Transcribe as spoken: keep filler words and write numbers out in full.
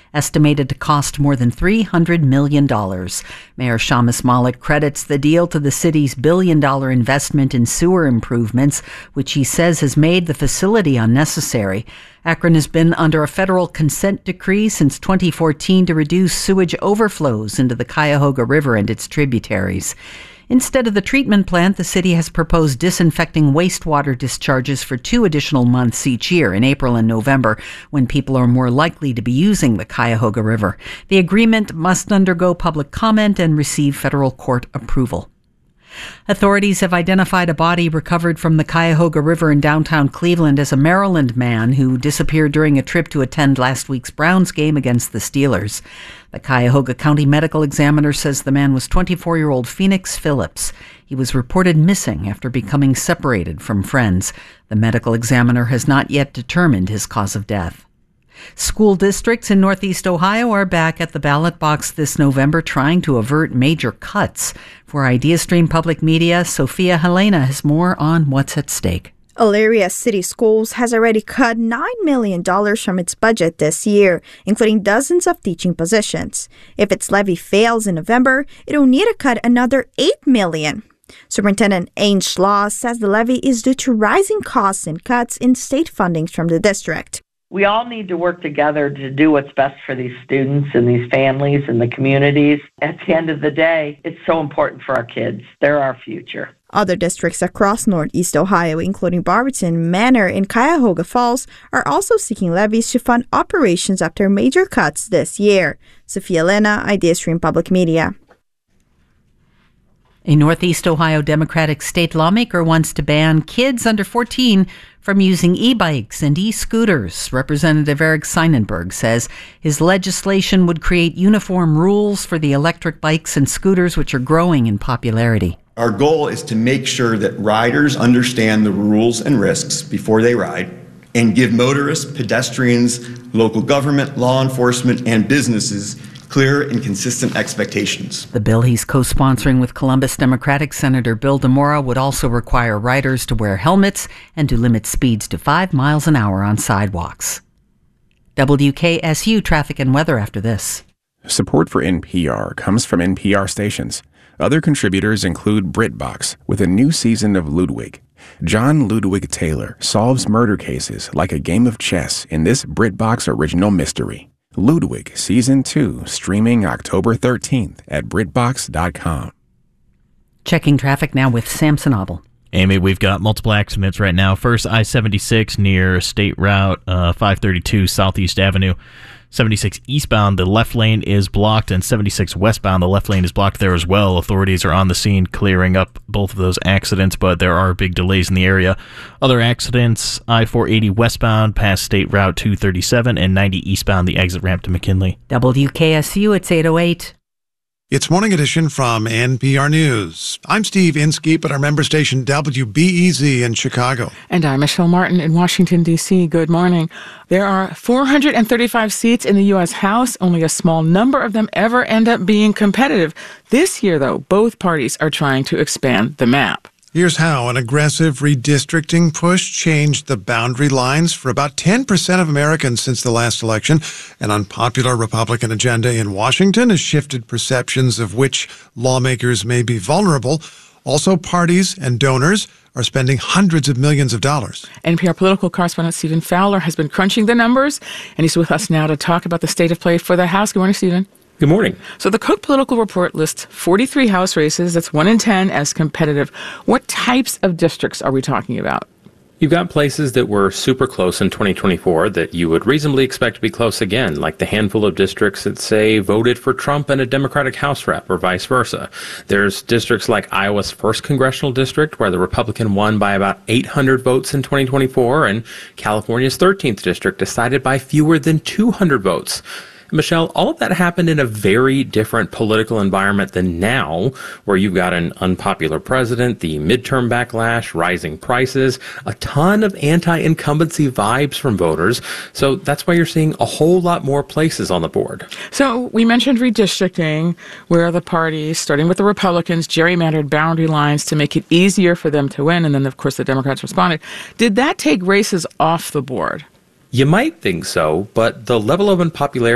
estimated to cost more than three hundred million dollars. Mayor Shamus Malik credits the deal to the city's billion-dollar investment in sewer improvements, which he says has made the facility unnecessary. Akron has been under a federal consent decree since twenty fourteen to reduce sewage overflows into the Cuyahoga River and its tributaries. Instead of the treatment plant, the city has proposed disinfecting wastewater discharges for two additional months each year, in April and November, when people are more likely to be using the Cuyahoga River. The agreement must undergo public comment and receive federal court approval. Authorities have identified a body recovered from the Cuyahoga River in downtown Cleveland as a Maryland man who disappeared during a trip to attend last week's Browns game against the Steelers. The Cuyahoga County Medical Examiner says the man was twenty-four-year-old Phoenix Phillips. He was reported missing after becoming separated from friends. The medical examiner has not yet determined his cause of death. School districts in Northeast Ohio are back at the ballot box this November trying to avert major cuts. For IdeaStream Public Media, Sophia Helena has more on what's at stake. Elyria City Schools has already cut nine million dollars from its budget this year, including dozens of teaching positions. If its levy fails in November, it'll need to cut another eight million dollars. Superintendent Ainge Law says the levy is due to rising costs and cuts in state fundings from the district. We all need to work together to do what's best for these students and these families and the communities. At the end of the day, it's so important for our kids. They're our future. Other districts across Northeast Ohio, including Barberton, Manor, and Cuyahoga Falls, are also seeking levies to fund operations after major cuts this year. Sophia Lena, IdeaStream Public Media. A Northeast Ohio Democratic state lawmaker wants to ban kids under fourteen from using e-bikes and e-scooters. Representative Eric Seinenberg says his legislation would create uniform rules for the electric bikes and scooters, which are growing in popularity. Our goal is to make sure that riders understand the rules and risks before they ride and give motorists, pedestrians, local government, law enforcement, and businesses clear and consistent expectations. The bill he's co-sponsoring with Columbus Democratic Senator Bill DeMora would also require riders to wear helmets and to limit speeds to five miles an hour on sidewalks. W K S U traffic and weather after this. Support for N P R comes from N P R stations. Other contributors include BritBox with a new season of Ludwig. John Ludwig Taylor solves murder cases like a game of chess in this BritBox original mystery. Ludwig Season two, streaming October thirteenth at Britbox dot com. Checking traffic now with Samson Obel. Amy, we've got multiple accidents right now. First, I seventy-six near State Route uh, five thirty-two Southeast Avenue. seventy-six eastbound, the left lane is blocked, and seventy-six westbound, the left lane is blocked there as well. Authorities are on the scene clearing up both of those accidents, but there are big delays in the area. Other accidents, I four eighty westbound past State Route two thirty-seven and ninety eastbound, the exit ramp to McKinley. W K S U, it's eight oh eight. It's Morning Edition from N P R News. I'm Steve Inskeep at our member station W B E Z in Chicago. And I'm Michelle Martin in Washington, D C Good morning. There are four hundred thirty-five seats in the U S House. Only a small number of them ever end up being competitive. This year, though, both parties are trying to expand the map. Here's how an aggressive redistricting push changed the boundary lines for about ten percent of Americans since the last election. An unpopular Republican agenda in Washington has shifted perceptions of which lawmakers may be vulnerable. Also, parties and donors are spending hundreds of millions of dollars. N P R political correspondent Stephen Fowler has been crunching the numbers, and he's with us now to talk about the state of play for the House. Good morning, Stephen. Good morning. So the Cook Political Report lists forty-three House races, that's one in ten, as competitive. What types of districts are we talking about? You've got places that were super close in twenty twenty-four that you would reasonably expect to be close again, like the handful of districts that, say, voted for Trump and a Democratic House rep, or vice versa. There's districts like Iowa's first congressional district, where the Republican won by about eight hundred votes in twenty twenty-four, and California's thirteenth district decided by fewer than two hundred votes. Michelle, all of that happened in a very different political environment than now, where you've got an unpopular president, the midterm backlash, rising prices, a ton of anti-incumbency vibes from voters. So that's why you're seeing a whole lot more places on the board. So we mentioned redistricting, where the parties, starting with the Republicans, gerrymandered boundary lines to make it easier for them to win. And then, of course, the Democrats responded. Did that take races off the board? You might think so, but the level of unpopularity